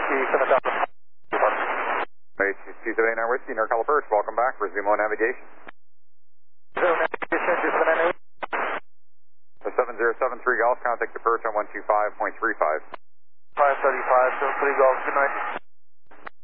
HC 79 Whiskey, Norcala Perch, welcome back. Resume on navigation. Resume navigation, just 79. The 7073 Golf, contact the Perch on 125.35. 535, 73 Golf, good night.